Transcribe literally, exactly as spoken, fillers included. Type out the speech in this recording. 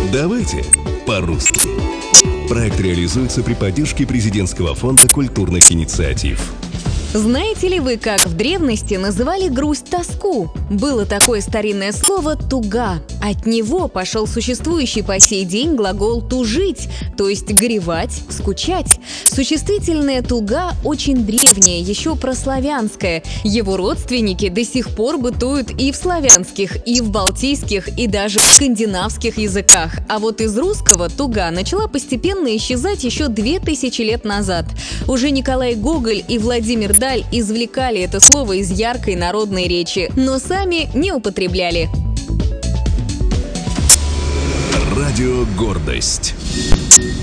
Давайте по-русски. Проект реализуется при поддержке Президентского фонда культурных инициатив. Знаете ли вы, как в древности называли грусть тоску? Было такое старинное слово «туга». От него пошел существующий по сей день глагол «тужить», то есть горевать, скучать. Существительное «туга» очень древнее, еще прославянское. Его родственники до сих пор бытуют и в славянских, и в балтийских, и даже в скандинавских языках. А вот из русского «туга» начала постепенно исчезать еще две тысячи лет назад. Уже Николай Гоголь и Владимир Даль извлекали это слово из яркой народной речи, но сами не употребляли. Радио «Гордость».